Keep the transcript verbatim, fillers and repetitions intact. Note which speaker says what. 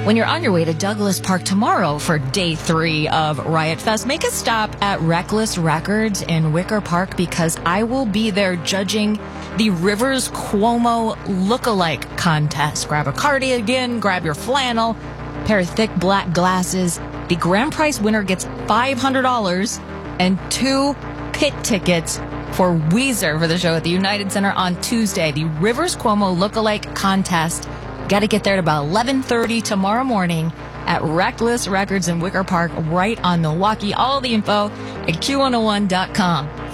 Speaker 1: When you're on your way to Douglas Park tomorrow for day three of Riot Fest, make a stop at Reckless Records in Wicker Park because I will be there judging the Rivers Cuomo Lookalike Contest. Grab a cardigan, grab your flannel, pair of thick black glasses. The grand prize winner gets five hundred dollars and two pit tickets for Weezer for the show at the United Center on Tuesday. The Rivers Cuomo Lookalike Contest. Got to get there at about eleven thirty tomorrow morning at Reckless Records in Wicker Park, right on Milwaukee. All the info at Q one oh one dot com.